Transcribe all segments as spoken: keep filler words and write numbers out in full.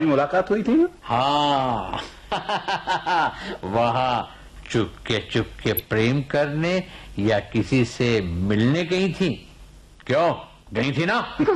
मुलाकात हुई थी ना? हाँ वहाँ चुपके चुपके प्रेम करने या किसी से मिलने गई थी? क्यों गई थी ना?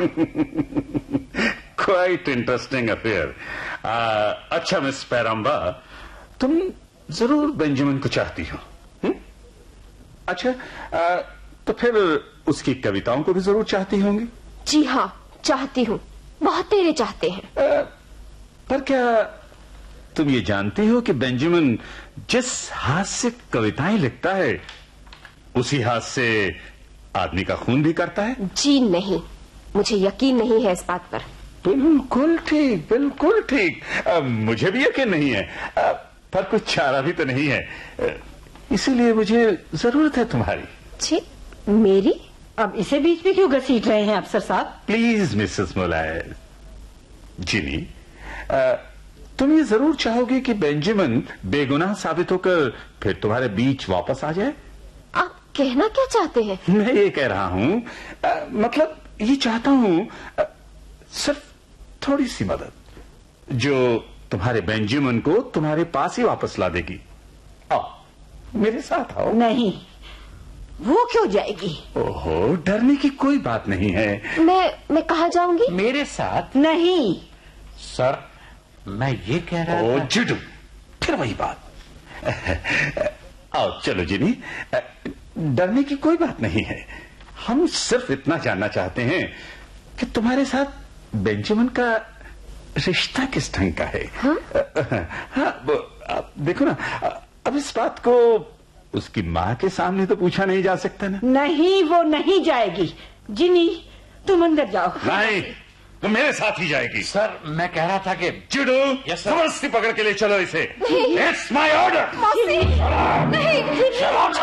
Quite interesting affair. अच्छा मिस पैराम्बा, तुम जरूर बेंजामिन को चाहती हो? हुँ? अच्छा, आ, तो फिर उसकी कविताओं को भी जरूर चाहती होंगी? जी हाँ, चाहती हूँ, बहुत तेरे चाहते हैं। आ, पर क्या तुम ये जानती हो कि बेंजामिन जिस हाथ से कविताएं लिखता है उसी हाथ से आदमी का खून भी करता है? जी नहीं, मुझे यकीन नहीं है इस बात पर। बिल्कुल ठीक, बिल्कुल ठीक। मुझे भी यकीन नहीं है, आ, पर कुछ चारा भी तो नहीं है, इसीलिए मुझे जरूरत है तुम्हारी। जी, मेरी? अब इसे बीच में क्यों घसीट रहे हैं अफसर साहब? Please Mrs मोलायर। जिनी, तुम ये जरूर चाहोगे कि बेंजामिन बेगुनाह साबित होकर फिर तुम्हारे बीच वापस आ जाए? आप कहना क्या चाहते हैं? मैं ये कह रहा हूँ, मतलब ये चाहता हूँ सिर्फ थोड़ी सी मदद जो तुम्हारे बेंजामिन को तुम्हारे पास ही वापस ला देगी। आओ मेरे साथ आओ। नहीं, वो क्यों जाएगी? ओहो, डरने की कोई बात नहीं है। मैं मैं कहाँ जाऊंगी? मेरे साथ? नहीं सर, मैं ये कह रहा ओ, था। जुडू, फिर वही बात। आओ चलो जिनी, डरने की कोई बात नहीं है। हम सिर्फ इतना जानना चाहते हैं कि तुम्हारे साथ बेंजामिन का रिश्ता किस ढंग का है? हाँ? हाँ, देखो ना, अब इस बात को उसकी माँ के सामने तो पूछा नहीं जा सकता ना। नहीं, वो नहीं जाएगी। जिनी, तुम अंदर जाओ। नहीं, तुम मेरे साथ ही जाएगी। सर, मैं कह रहा था कि जुडू, यस सर। जबरदस्ती पकड़ के ले चलो इसे। It's my order. नहीं, नहीं।